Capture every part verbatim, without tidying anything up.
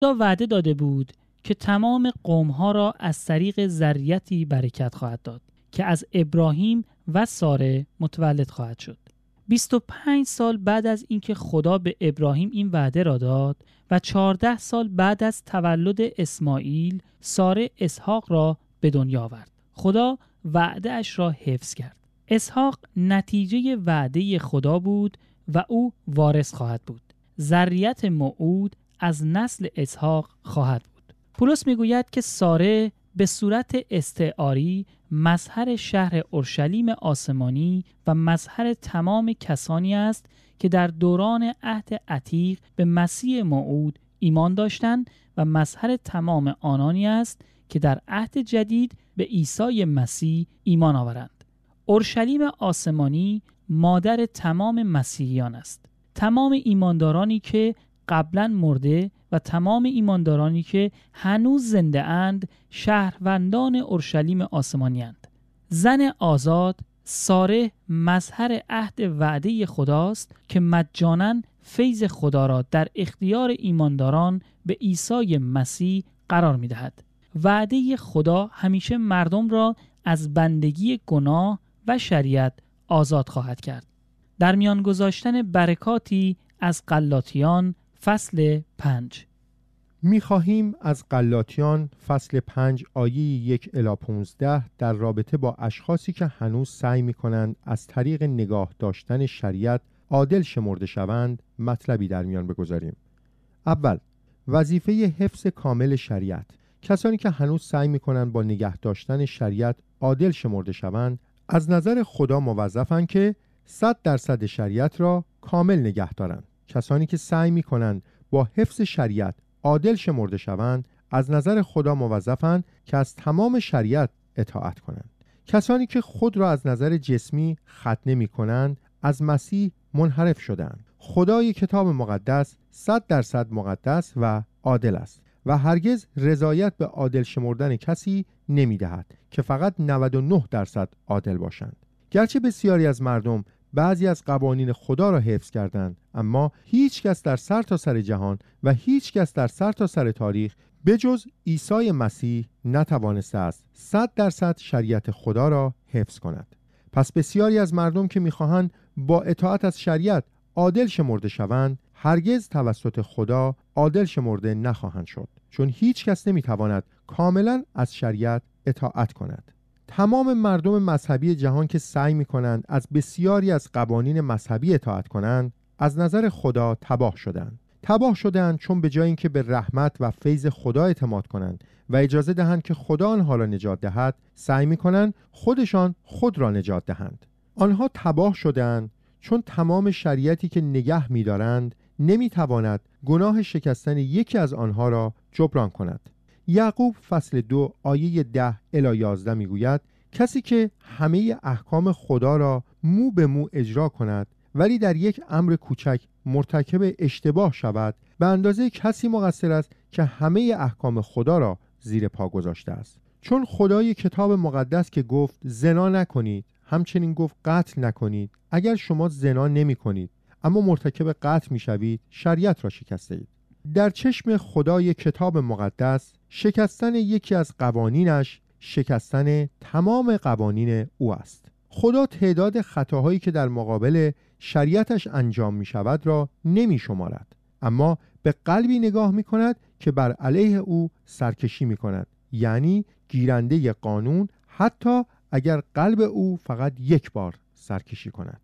خدا وعده داده بود که تمام قوم‌ها را از طریق ذریتی برکت خواهد داد که از ابراهیم و ساره متولد خواهد شد. بیست و پنج سال بعد از اینکه خدا به ابراهیم این وعده را داد و چهارده سال بعد از تولد اسماعیل، ساره اسحاق را به دنیا آورد. خدا وعده اش را حفظ کرد. اسحاق نتیجه وعده خدا بود و او وارث خواهد بود. ذریت موعود از نسل اسحاق خواهد بود. پولس میگوید که ساره به صورت استعاری مظهر شهر اورشلیم آسمانی و مظهر تمام کسانی است که در دوران عهد عتیق به مسیح موعود ایمان داشتند و مظهر تمام آنانی است که در عهد جدید به عیسی مسیح ایمان آورند. اورشلیم آسمانی مادر تمام مسیحیان است. تمام ایماندارانی که قبلا مرده و تمام ایماندارانی که هنوز زنده اند شهروندان اورشلیم آسمانی اند. زن آزاد ساره مظهر عهد وعده خداست که مجانا فیض خدا را در اختیار ایمانداران به عیسی مسیح قرار می دهد. وعده خدا همیشه مردم را از بندگی گناه و شریعت آزاد خواهد کرد. در میان گذاشتن برکاتی از غلاطیان فصل پنج. می‌خواهیم از غلاطیان فصل پنج آیه یک الی پانزده در رابطه با اشخاصی که هنوز سعی می‌کنند از طریق نگاه داشتن شریعت عادل شمرده شوند مطلبی در میان بگذاریم. اول، وظیفه حفظ کامل شریعت. کسانی که هنوز سعی می‌کنند با نگاه داشتن شریعت عادل شمرده شوند از نظر خدا موظفند که صد درصد شریعت را کامل نگه دارند. کسانی که سعی می‌کنند با حفظ شریعت عادل شمرده شوند از نظر خدا موظفند که از تمام شریعت اطاعت کنند. کسانی که خود را از نظر جسمی ختنه می‌کنند از مسیح منحرف شدند. خدای کتاب مقدس صد درصد مقدس و عادل است و هرگز رضایت به عادل شمردن کسی نمی‌دهد که فقط نود و نه درصد عادل باشند. گرچه بسیاری از مردم بعضی از قوانین خدا را حفظ کردند، اما هیچ کس در سر تا سر جهان و هیچ کس در سر تا سر تاریخ به جز عیسی مسیح نتوانسته است صد درصد شریعت خدا را حفظ کند. پس بسیاری از مردم که می‌خواهند با اطاعت از شریعت عادل شمرده شوند، هرگز توسط خدا عادل شمرده نخواهند شد، چون هیچ کس نمی‌تواند کاملا از شریعت اطاعت کند. تمام مردم مذهبی جهان که سعی می‌کنند از بسیاری از قوانین مذهبی اطاعت کنند، از نظر خدا تباه شدند. تباه شدند چون به جای اینکه به رحمت و فیض خدا اعتماد کنند و اجازه دهند که خدا آنها را نجات دهد، سعی می‌کنند خودشان خود را نجات دهند. آنها تباه شدند چون تمام شریعتی که نگه می‌دارند نمی‌تواند گناه شکستن یکی از آنها را جبران کند. یعقوب فصل دو آیه ده الی یازده میگوید کسی که همه احکام خدا را مو به مو اجرا کند ولی در یک امر کوچک مرتکب اشتباه شود، به اندازه کسی مقصر است که همه احکام خدا را زیر پا گذاشته است. چون خدای کتاب مقدس که گفت زنا نکنید، همچنین گفت قتل نکنید. اگر شما زنا نمی کنید اما مرتکب قتل می شوید، شریعت را شکسته اید. در چشم خدای کتاب مقدس شکستن یکی از قوانینش شکستن تمام قوانین او است. خدا تعداد خطاهایی که در مقابل شریعتش انجام می شود را نمی شمارد، اما به قلبی نگاه می کند که بر علیه او سرکشی می کند، یعنی گیرنده قانون، حتی اگر قلب او فقط یک بار سرکشی کند.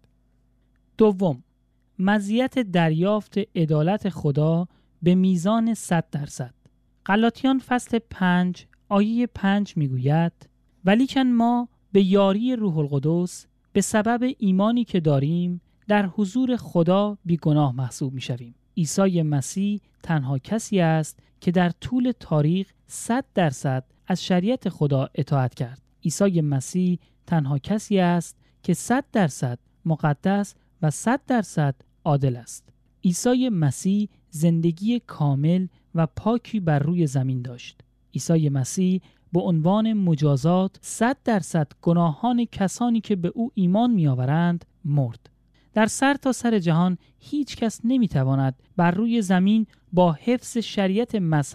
دوم، مزیت دریافت عدالت خدا به میزان صد درصد. غلاطیان فصل پنج آیه پنج میگوید ولیکن ما به یاری روح القدس به سبب ایمانی که داریم در حضور خدا بیگناه محسوب میشویم. عیسی مسیح تنها کسی است که در طول تاریخ صد درصد از شریعت خدا اطاعت کرد. عیسی مسیح تنها کسی است که صد درصد مقدس و صد درصد عادل است. عیسی مسیح زندگی کامل و پاکی بر روی زمین داشت. عیسی مسیح به عنوان مجازات صد درصد گناهان کسانی که به او ایمان می آورند مرد. در سر تا سر جهان هیچ کس نمی تواند بر روی زمین با حفظ شریعت مذهبی